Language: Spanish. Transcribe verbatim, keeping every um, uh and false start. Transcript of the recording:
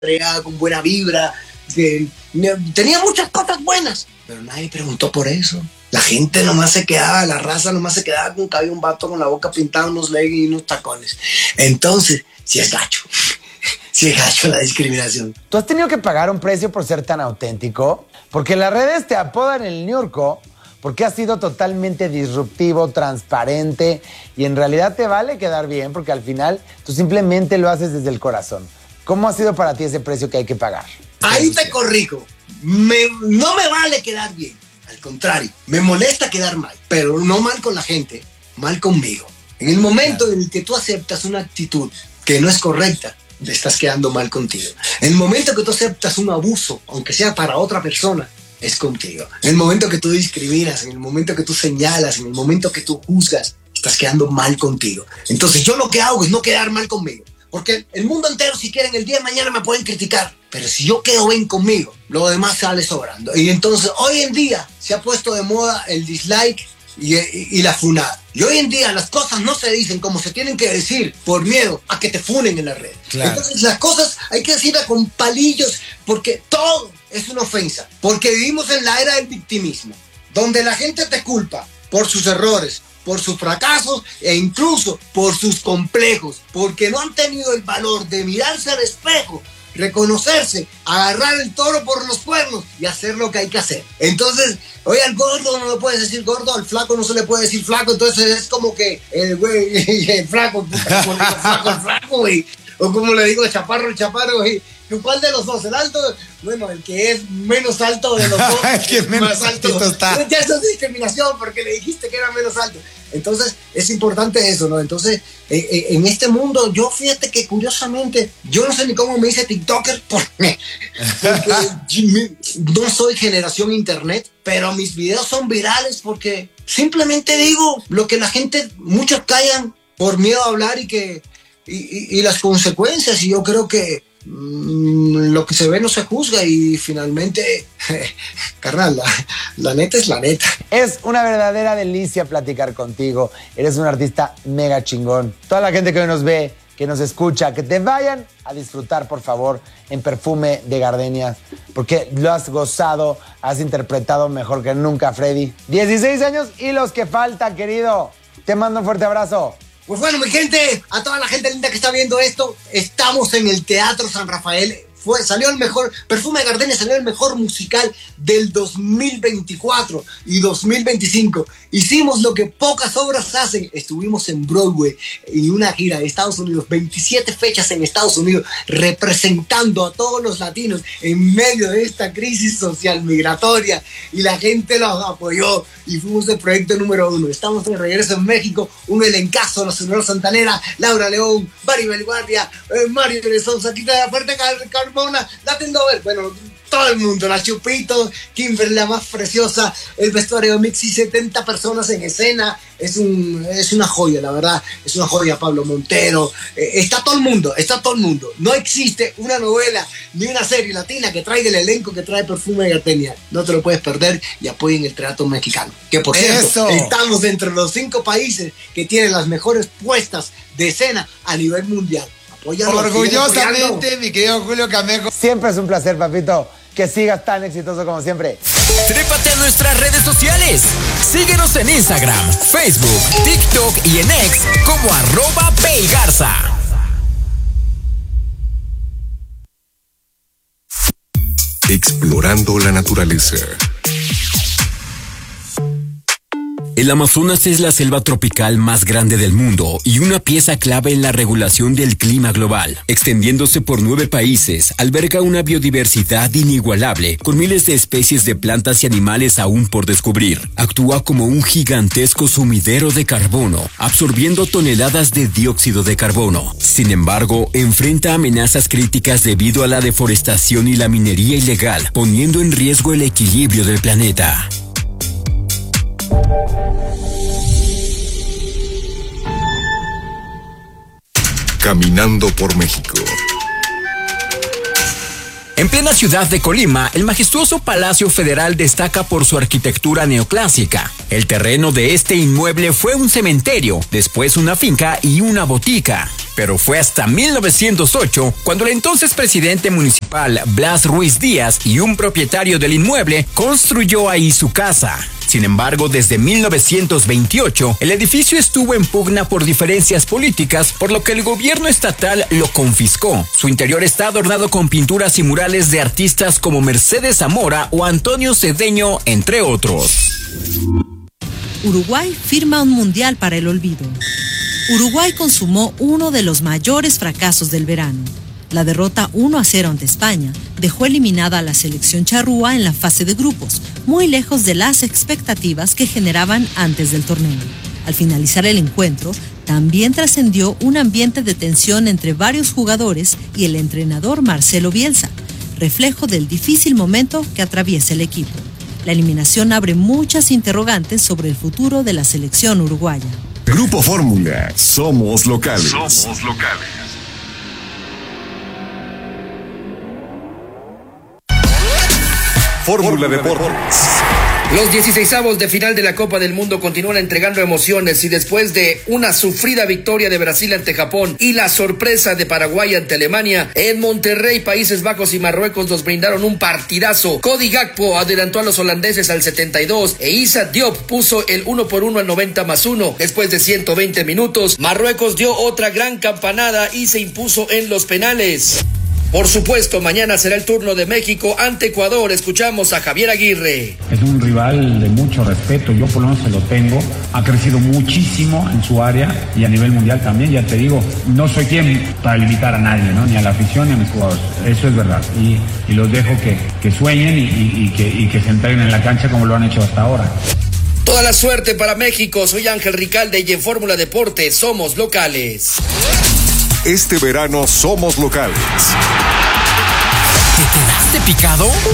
entregada con buena vibra, que tenía muchas cosas buenas, pero nadie preguntó por eso. La gente nomás se quedaba, la raza nomás se quedaba con que había un vato con la boca pintada, unos leggings y unos tacones. Entonces, sí es gacho. Sí es gacho la discriminación. ¿Tú has tenido que pagar un precio por ser tan auténtico? Porque las redes te apodan el ñurco porque has sido totalmente disruptivo, transparente y en realidad te vale quedar bien porque al final tú simplemente lo haces desde el corazón. ¿Cómo ha sido para ti ese precio que hay que pagar? Ahí te corrijo. Me, no me vale quedar bien. Al contrario, me molesta quedar mal, pero no mal con la gente, mal conmigo. En el momento claro. en el que tú aceptas una actitud que no es correcta, te estás quedando mal contigo. En el momento que tú aceptas un abuso, aunque sea para otra persona, es contigo. En el momento que tú discriminas, en el momento que tú señalas, en el momento que tú juzgas, estás quedando mal contigo. Entonces yo lo que hago es no quedar mal conmigo. Porque el mundo entero, si quieren, el día de mañana me pueden criticar. Pero si yo quedo bien conmigo, lo demás sale sobrando. Y entonces, hoy en día, se ha puesto de moda el dislike y, y, y la funada. Y hoy en día, las cosas no se dicen como se tienen que decir por miedo a que te funen en las redes. Claro. Entonces, las cosas hay que decirlas con palillos, porque todo es una ofensa. Porque vivimos en la era del victimismo, donde la gente te culpa por sus errores, por sus fracasos e incluso por sus complejos, porque no han tenido el valor de mirarse al espejo, reconocerse, agarrar el toro por los cuernos y hacer lo que hay que hacer. Entonces, oye, al gordo no le puedes decir gordo, al flaco no se le puede decir flaco, entonces es como que el güey, el flaco, puta, como le digo flaco, el flaco, güey, o como le digo chaparro, el chaparro, güey. ¿Cuál de los dos? ¿El alto? Bueno, el que es menos alto de los dos. El que es menos alto está. Ya eso es discriminación porque le dijiste que era menos alto. Entonces, es importante eso, ¿no? Entonces, eh, eh, en este mundo, yo fíjate que curiosamente, yo no sé ni cómo me hice TikToker porque, porque no soy generación internet, pero mis videos son virales porque simplemente digo lo que la gente, muchos callan por miedo a hablar y que y, y, y las consecuencias, y yo creo que lo que se ve no se juzga y finalmente, carnal, la, la neta es la neta. Es una verdadera delicia platicar contigo. Eres un artista mega chingón. Toda la gente que hoy nos ve, que nos escucha, que te vayan a disfrutar, por favor, en Perfume de Gardenias, porque lo has gozado, has interpretado mejor que nunca, Freddy. dieciséis años y los que faltan, querido. Te mando un fuerte abrazo. Pues bueno, mi gente, a toda la gente linda que está viendo esto, estamos en el Teatro San Rafael. Fue, salió el mejor, Perfume de Gardenia salió el mejor musical del dos mil veinticuatro y dos mil veinticinco. Hicimos lo que pocas obras hacen. Estuvimos en Broadway y una gira de Estados Unidos, veintisiete fechas en Estados Unidos, representando a todos los latinos en medio de esta crisis social migratoria, y la gente los apoyó y fuimos el proyecto número uno. Estamos de regreso en México, un elencazo, la Sonora Santanera, Laura León, Maribel Guardia, eh, Mario de Sousa, Quita de la Fuerte, Car Mona, Latin Dover, bueno, todo el mundo, la Chupito, Kimberly, la más preciosa, el vestuario Mixi, setenta personas en escena, es, un, es una joya, la verdad, es una joya. Pablo Montero, eh, está todo el mundo, está todo el mundo. No existe una novela ni una serie latina que traiga el elenco que trae Perfume de Gardenia. No te lo puedes perder y apoyen el teatro mexicano. Que por cierto, Eso. estamos entre los cinco países que tienen las mejores puestas de escena a nivel mundial. Apóyalo, orgullosamente, mi querido Julio Camejo. Siempre es un placer, papito. Que sigas tan exitoso como siempre. Trépate a nuestras redes sociales. Síguenos en Instagram, Facebook, TikTok y en X como arroba Peigarza. Explorando la naturaleza. El Amazonas es la selva tropical más grande del mundo y una pieza clave en la regulación del clima global. Extendiéndose por nueve países, alberga una biodiversidad inigualable, con miles de especies de plantas y animales aún por descubrir. Actúa como un gigantesco sumidero de carbono, absorbiendo toneladas de dióxido de carbono. Sin embargo, enfrenta amenazas críticas debido a la deforestación y la minería ilegal, poniendo en riesgo el equilibrio del planeta. Caminando por México. En plena ciudad de Colima, el majestuoso Palacio Federal destaca por su arquitectura neoclásica. El terreno de este inmueble fue un cementerio, después una finca y una botica. pero fue hasta mil novecientos ocho cuando el entonces presidente municipal Blas Ruiz Díaz y un propietario del inmueble construyó ahí su casa. Sin embargo, desde mil novecientos veintiocho, el edificio estuvo en pugna por diferencias políticas, por lo que el gobierno estatal lo confiscó. Su interior está adornado con pinturas y murales de artistas como Mercedes Zamora o Antonio Cedeño, entre otros. Uruguay firma un mundial para el olvido. Uruguay consumó uno de los mayores fracasos del verano. La derrota uno a cero ante España dejó eliminada a la selección charrúa en la fase de grupos, muy lejos de las expectativas que generaban antes del torneo. Al finalizar el encuentro, también trascendió un ambiente de tensión entre varios jugadores y el entrenador Marcelo Bielsa, reflejo del difícil momento que atraviesa el equipo. La eliminación abre muchas interrogantes sobre el futuro de la selección uruguaya. Grupo Fórmula, somos locales. Somos locales. Fórmula Deportes. Los dieciseisavos de final de la Copa del Mundo continúan entregando emociones y después de una sufrida victoria de Brasil ante Japón y la sorpresa de Paraguay ante Alemania, en Monterrey, Países Bajos y Marruecos nos brindaron un partidazo. Cody Gakpo adelantó a los holandeses al setenta y dos e Issa Diop puso el uno por uno al noventa más uno. Después de ciento veinte minutos, Marruecos dio otra gran campanada y se impuso en los penales. Por supuesto, mañana será el turno de México ante Ecuador. Escuchamos a Javier Aguirre. Es un rival de mucho respeto, yo por lo menos se lo tengo. Ha crecido muchísimo en su área y a nivel mundial también, ya te digo. No soy quien para limitar a nadie, ¿no? Ni a la afición ni a mis jugadores. Eso es verdad. Y, y los dejo que, que sueñen y, y, y, que, y que se entreguen en la cancha como lo han hecho hasta ahora. Toda la suerte para México. Soy Ángel Ricalde y en Fórmula Deportes somos locales. Este verano somos locales. ¿Te quedaste picado?